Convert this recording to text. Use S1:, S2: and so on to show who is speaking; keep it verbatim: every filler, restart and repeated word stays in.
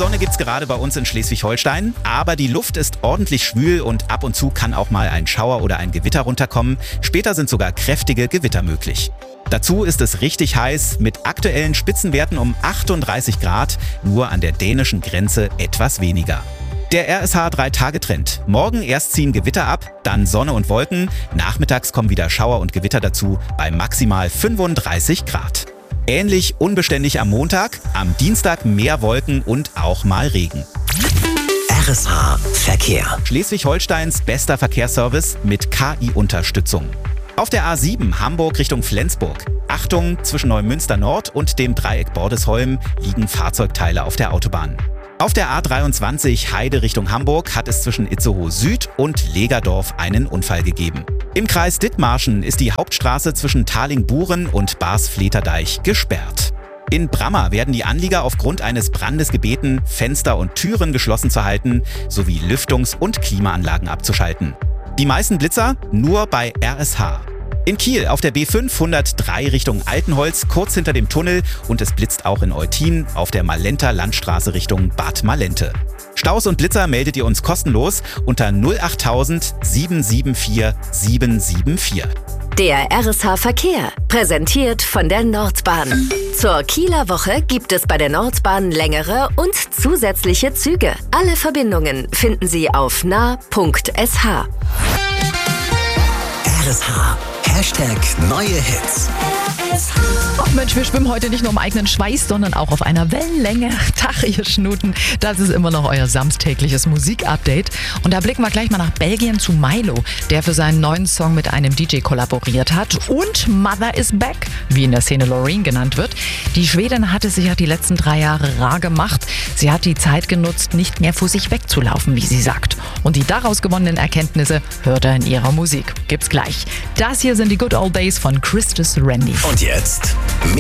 S1: Sonne gibt's gerade bei uns in Schleswig-Holstein, aber die Luft ist ordentlich schwül und ab und zu kann auch mal ein Schauer oder ein Gewitter runterkommen. Später sind sogar kräftige Gewitter möglich. Dazu ist es richtig heiß mit aktuellen Spitzenwerten um achtunddreißig Grad, nur an der dänischen Grenze etwas weniger. Der R S H drei Tage Trend. Morgen erst ziehen Gewitter ab, dann Sonne und Wolken. Nachmittags kommen wieder Schauer und Gewitter dazu bei maximal fünfunddreißig Grad. Ähnlich unbeständig am Montag, am Dienstag mehr Wolken und auch mal Regen.
S2: R S H Verkehr.
S1: Schleswig-Holsteins bester Verkehrsservice mit K I-Unterstützung. Auf der A sieben Hamburg Richtung Flensburg. Achtung, zwischen Neumünster Nord und dem Dreieck Bordesholm liegen Fahrzeugteile auf der Autobahn. Auf der A dreiundzwanzig Heide Richtung Hamburg hat es zwischen Itzehoe Süd und Legerdorf einen Unfall gegeben. Im Kreis Dithmarschen ist die Hauptstraße zwischen Taling-Buren und Bars-Fleterdeich gesperrt. In Brammer werden die Anlieger aufgrund eines Brandes gebeten, Fenster und Türen geschlossen zu halten, sowie Lüftungs- und Klimaanlagen abzuschalten. Die meisten Blitzer nur bei R S H. In Kiel auf der B fünfhundertdrei Richtung Altenholz, kurz hinter dem Tunnel, und es blitzt auch in Eutin auf der Malenter Landstraße Richtung Bad Malente. Staus und Blitzer meldet ihr uns kostenlos unter null achttausend sieben sieben vier sieben sieben vier.
S3: Der R S H Verkehr, präsentiert von der Nordbahn. Zur Kieler Woche gibt es bei der Nordbahn längere und zusätzliche Züge. Alle Verbindungen finden Sie auf nah punkt s h.
S2: R S H. Hashtag neue Hits.
S4: Ach Mensch, wir schwimmen heute nicht nur im eigenen Schweiß, sondern auch auf einer Wellenlänge. Tag, ihr Schnuten. Das ist immer noch euer samstägliches Musikupdate. Und da blicken wir gleich mal nach Belgien zu Milo, der für seinen neuen Song mit einem D J kollaboriert hat. Und Mother is Back, wie in der Szene Loreen genannt wird. Die Schwedin hatte sich ja die letzten drei Jahre rar gemacht. Sie hat die Zeit genutzt, nicht mehr vor sich wegzulaufen, wie sie sagt. Und die daraus gewonnenen Erkenntnisse hört er in ihrer Musik. Gibt's gleich. Das hier sind die Good Old Days von Christus Randy.
S2: Und jetzt